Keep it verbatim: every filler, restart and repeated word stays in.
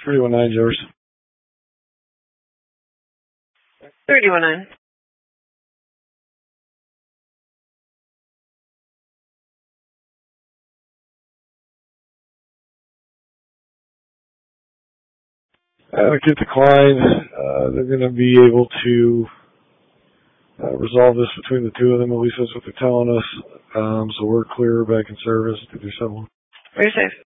three one nine, yours. three one nine. Advocate declined. Uh, they're going to be able to uh, resolve this between the two of them. At least that's what they're telling us. Um, so we're clear, back in service. Did you settlement? We're safe.